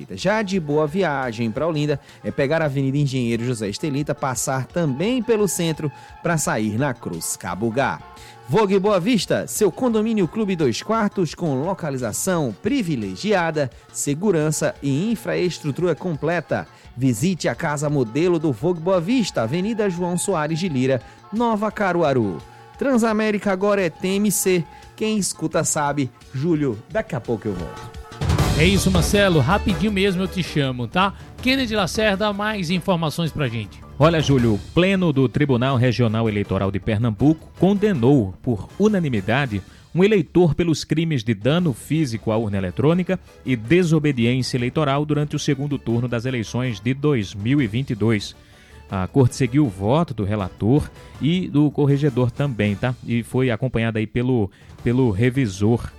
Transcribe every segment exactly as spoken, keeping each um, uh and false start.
Estelita. Já de Boa Viagem para Olinda, é pegar a Avenida Engenheiro José Estelita, passar também pelo centro para sair na Cruz Cabugá. Vogue Boa Vista, seu condomínio clube dois quartos com localização privilegiada, segurança e infraestrutura completa. Visite a casa modelo do Vogue Boa Vista, Avenida João Soares de Lira, Nova Caruaru. Transamérica agora é T M C. Quem escuta sabe. Júlio, daqui a pouco eu volto. É isso, Marcelo. Rapidinho mesmo eu te chamo, tá? Kennedy Lacerda, mais informações pra gente. Olha, Júlio, o Pleno do Tribunal Regional Eleitoral de Pernambuco condenou, por unanimidade, um eleitor pelos crimes de dano físico à urna eletrônica e desobediência eleitoral durante o segundo turno das eleições de dois mil e vinte e dois. A corte seguiu o voto do relator e do corregedor também, tá? E foi acompanhada aí pelo, pelo revisor.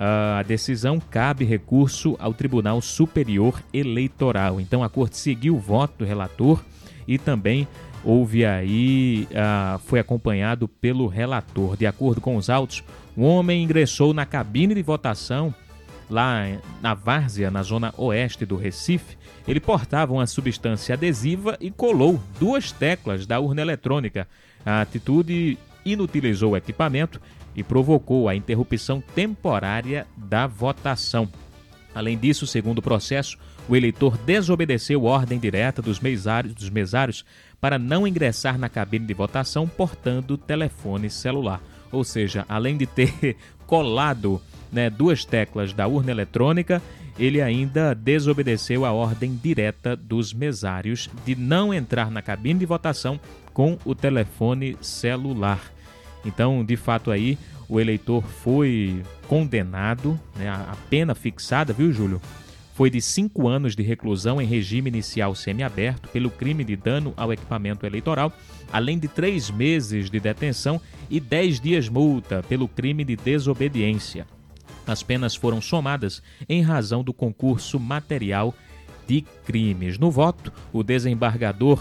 A decisão cabe recurso ao Tribunal Superior Eleitoral. Então a corte seguiu o voto do relator e também houve aí, uh, foi acompanhado pelo relator. De acordo com os autos, o homem ingressou na cabine de votação lá na Várzea, na zona oeste do Recife. Ele portava uma substância adesiva e colou duas teclas da urna eletrônica. A atitude inutilizou o equipamento e provocou a interrupção temporária da votação. Além disso, segundo o processo, o eleitor desobedeceu ordem direta dos mesários, dos mesários para não ingressar na cabine de votação portando telefone celular. Ou seja, além de ter colado, né, duas teclas da urna eletrônica, ele ainda desobedeceu a ordem direta dos mesários de não entrar na cabine de votação com o telefone celular. Então, de fato aí, o eleitor foi condenado, né, a pena fixada, viu, Júlio? Foi de cinco anos de reclusão em regime inicial semiaberto pelo crime de dano ao equipamento eleitoral, além de três meses de detenção e dez dias multa pelo crime de desobediência. As penas foram somadas em razão do concurso material de crimes. No voto, o desembargador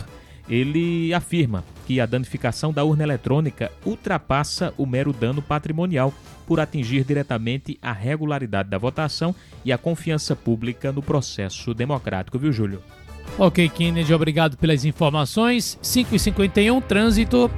ele afirma que a danificação da urna eletrônica ultrapassa o mero dano patrimonial por atingir diretamente a regularidade da votação e a confiança pública no processo democrático, viu, Júlio? Ok, Kennedy, obrigado pelas informações. cinco e cinquenta e um, trânsito.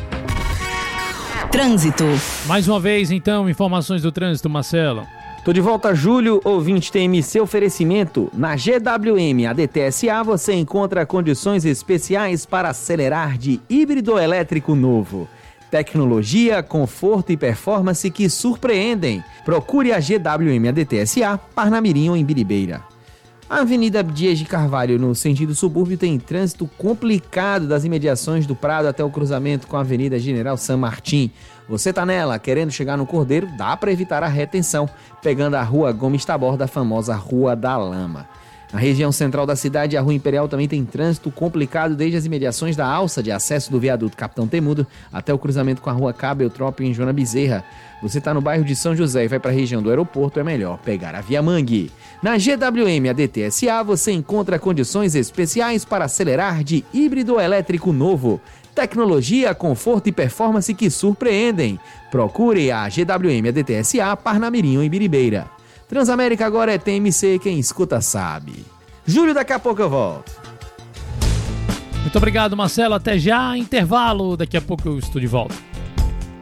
Trânsito. Mais uma vez, então, informações do trânsito, Marcelo. Tô de volta, Júlio, ouvinte T M C oferecimento. Na G W M A D T S A você encontra condições especiais para acelerar de híbrido elétrico novo. Tecnologia, conforto e performance que surpreendem. Procure a G W M A D T S A, Parnamirim ou em Biribeira. A Avenida Dias de Carvalho, no sentido subúrbio, tem trânsito complicado das imediações do Prado até o cruzamento com a Avenida General San Martín. Você tá nela, querendo chegar no Cordeiro, dá para evitar a retenção, pegando a Rua Gomes Taborda, a famosa Rua da Lama. Na região central da cidade, a Rua Imperial também tem trânsito complicado desde as imediações da alça de acesso do viaduto Capitão Temudo até o cruzamento com a Rua Cabo Eutrópio em Joana Bezerra. Você está no bairro de São José e vai para a região do aeroporto, é melhor pegar a Via Mangue. Na G W M A D T S A você encontra condições especiais para acelerar de híbrido elétrico novo. Tecnologia, conforto e performance que surpreendem. Procure a G W M A D T S A, Parnamirim ou em Biribeira. Transamérica agora é T M C, quem escuta sabe. Júlio, daqui a pouco eu volto. Muito obrigado, Marcelo. Até já, intervalo. Daqui a pouco eu estou de volta.